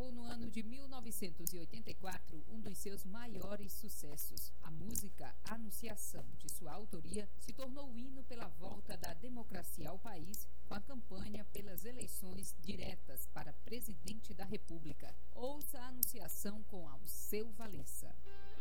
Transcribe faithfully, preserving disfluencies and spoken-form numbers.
gravou no ano de mil novecentos e oitenta e quatro um dos seus maiores sucessos. A música Anunciação, de sua autoria, se tornou o hino pela volta da democracia ao país com a campanha pelas eleições diretas para presidente da República. Ouça a Anunciação com Alceu Valença.